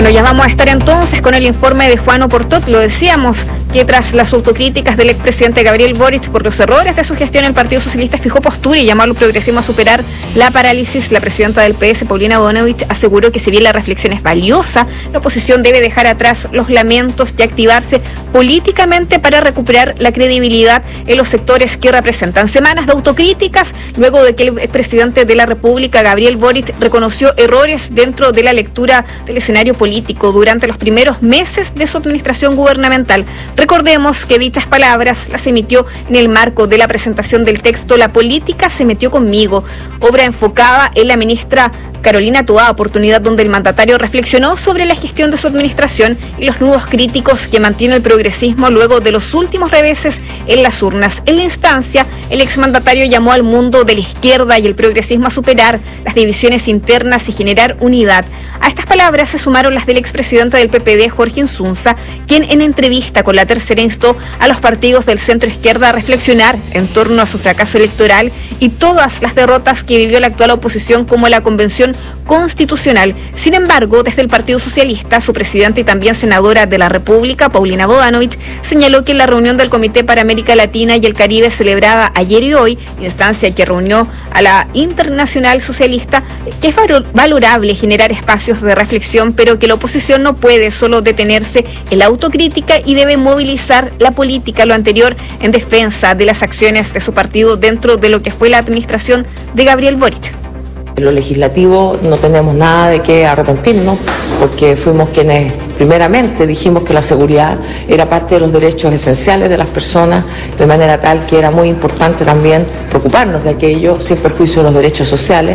Bueno, ya vamos a estar entonces con el informe de Juan Oportot. Lo decíamos que tras las autocríticas del expresidente Gabriel Boric por los errores de su gestión, el Partido Socialista fijó postura y llamó al progresismo a superar la parálisis. La presidenta del PS, Paulina Bodanovich, aseguró que si bien la reflexión es valiosa, la oposición debe dejar atrás los lamentos y activarse políticamente para recuperar la credibilidad en los sectores que representan. Semanas de autocríticas luego de que el presidente de la República, Gabriel Boric, reconoció errores dentro de la lectura del escenario político durante los primeros meses de su administración gubernamental. Recordemos que dichas palabras las emitió en el marco de la presentación del texto La política se metió conmigo, obra enfocada en la ministra Carolina Toá, oportunidad donde el mandatario reflexionó sobre la gestión de su administración y los nudos críticos que mantiene el progresismo luego de los últimos reveses en las urnas. En la instancia, el exmandatario llamó al mundo de la izquierda y el progresismo a superar las divisiones internas y generar unidad. A estas palabras se sumaron las del expresidente del PPD, Jorge Insunza, quien en entrevista con La Tercera instó a los partidos del centro izquierda a reflexionar en torno a su fracaso electoral y todas las derrotas que vivió la actual oposición, como la Convención Constitucional. Sin embargo, desde el Partido Socialista, su presidenta y también senadora de la República, Paulina Bodanovich, señaló que en la reunión del Comité para América Latina y el Caribe celebrada ayer y hoy, instancia que reunió a la Internacional Socialista, que es valorable generar espacios de reflexión, pero que la oposición no puede solo detenerse en la autocrítica y debe movilizar la política, lo anterior en defensa de las acciones de su partido dentro de lo que fue la administración de Gabriel Boric. En lo legislativo no tenemos nada de qué arrepentirnos, porque fuimos quienes primeramente dijimos que la seguridad era parte de los derechos esenciales de las personas, de manera tal que era muy importante también preocuparnos de aquello sin perjuicio de los derechos sociales.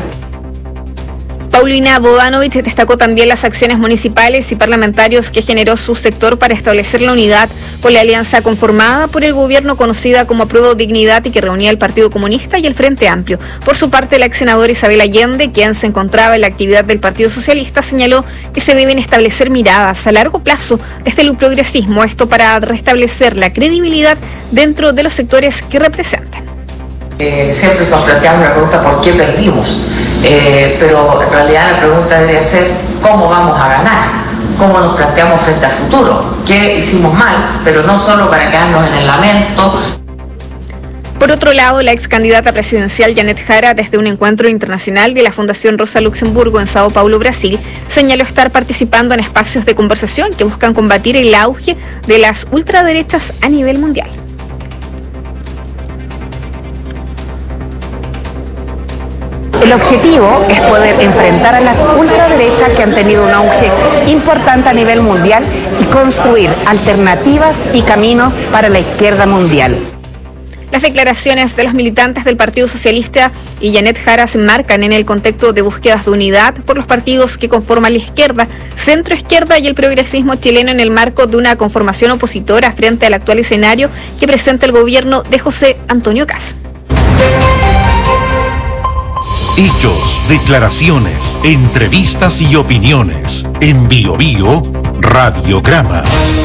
Paulina Bodanovich destacó también las acciones municipales y parlamentarios que generó su sector para establecer la unidad con la alianza conformada por el gobierno, conocida como Apruebo Dignidad, y que reunía el Partido Comunista y el Frente Amplio. Por su parte, la ex senadora Isabel Allende, quien se encontraba en la actividad del Partido Socialista, señaló que se deben establecer miradas a largo plazo desde el progresismo, esto para restablecer la credibilidad dentro de los sectores que representan. Siempre se nos planteamos la pregunta ¿por qué perdimos? Pero en realidad la pregunta debería ser ¿cómo vamos a ganar? ¿Cómo nos planteamos frente al futuro? ¿Qué hicimos mal? Pero no solo para quedarnos en el lamento. Por otro lado, la ex candidata presidencial Janet Jara, desde un encuentro internacional de la Fundación Rosa Luxemburgo en Sao Paulo, Brasil, señaló estar participando en espacios de conversación que buscan combatir el auge de las ultraderechas a nivel mundial. El objetivo es poder enfrentar a las ultraderechas que han tenido un auge importante a nivel mundial y construir alternativas y caminos para la izquierda mundial. Las declaraciones de los militantes del Partido Socialista y Janet Jara se enmarcan en el contexto de búsquedas de unidad por los partidos que conforman la izquierda, centroizquierda y el progresismo chileno en el marco de una conformación opositora frente al actual escenario que presenta el gobierno de José Antonio Kast. Hechos, declaraciones, entrevistas y opiniones. En Bio Bio, Radiograma.